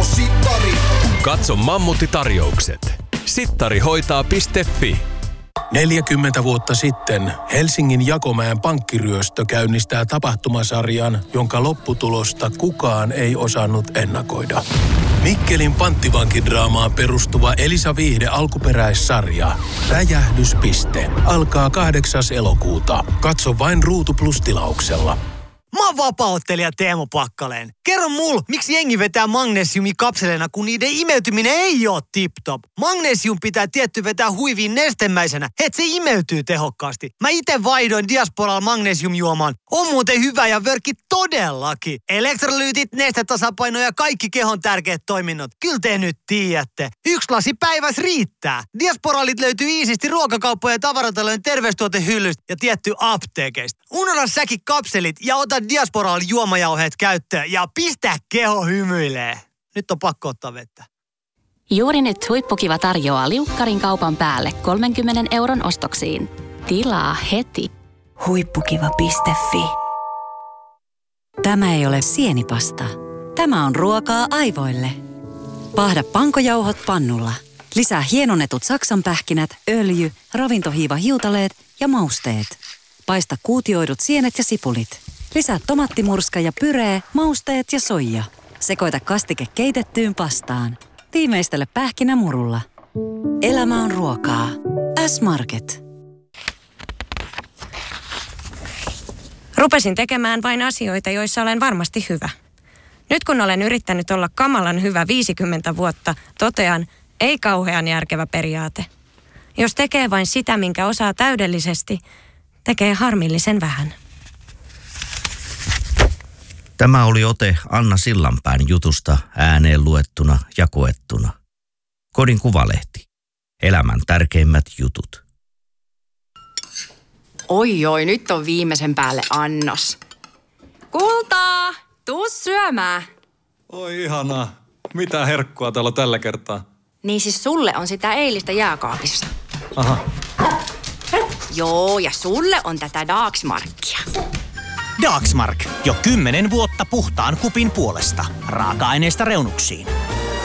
Sittari. Katso Mammutti-tarjoukset. Sittarihoitaa.fi. 40 vuotta sitten Helsingin Jakomäen pankkiryöstö käynnistää tapahtumasarjan, jonka lopputulosta kukaan ei osannut ennakoida. Mikkelin panttivankidraamaan perustuva Elisa Viihde alkuperäissarja Räjähdyspiste alkaa 8. elokuuta. Katso vain Ruutu Plus-tilauksella. Mä oon vapaa-ottelija Teemu Pakkaleen. Kerro mulle, miksi jengi vetää magnesiumikapseleina, kun niiden imeytyminen ei oo tip-top. Magnesium pitää tietty vetää huiviin nestemäisenä, et se imeytyy tehokkaasti. Mä ite vaihdoin Diasporalla magnesiumjuomaan. On muuten hyvä ja vörkki todellakin. Elektrolyytit, nestetasapaino ja kaikki kehon tärkeät toiminnot. Kyllä te nyt tiedätte. 1 lasi päivässä riittää. Diasporalit löytyy iisisti ruokakauppojen ja tavaratalojen terveystuotehyllystä ja tietty apteekeista. Unohda säkin kapselit ja ota Diasporalla juomajauheet käyttöön ja pistä keho hymyilee. Nyt on pakko ottaa vettä. Juuri nyt Huippukiva tarjoaa liukkarin kaupan päälle 30 € ostoksiin. Tilaa heti. Huippukiva.fi. Tämä ei ole sienipasta. Tämä on ruokaa aivoille. Paahda pankojauhot pannulla. Lisää hienonnetut saksanpähkinät, öljy, ravintohiivahiutaleet ja mausteet. Paista kuutioidut sienet ja sipulit. Lisää tomattimurska ja pyree, mausteet ja soija. Sekoita kastike keitettyyn pastaan. Tiimeistele pähkinämurulla. Elämä on ruokaa. S-Market. Rupesin tekemään vain asioita, joissa olen varmasti hyvä. Nyt kun olen yrittänyt olla kamalan hyvä 50 vuotta, totean, ei kauhean järkevä periaate. Jos tekee vain sitä, minkä osaa täydellisesti, tekee harmillisen vähän. Tämä oli ote Anna Sillanpään jutusta ääneen luettuna ja koettuna. Kodin Kuvalehti. Elämän tärkeimmät jutut. Oi, nyt on viimeisen päälle annos. Kultaa, tuu syömään. Oi ihanaa. Mitä herkkua täällä tällä kertaa? Niin siis sulle on sitä eilistä jääkaapissa. Aha. Joo, ja sulle on tätä Dagsmarkia. Dagsmark. Jo 10 vuotta puhtaan kupin puolesta. Raaka-aineista reunuksiin.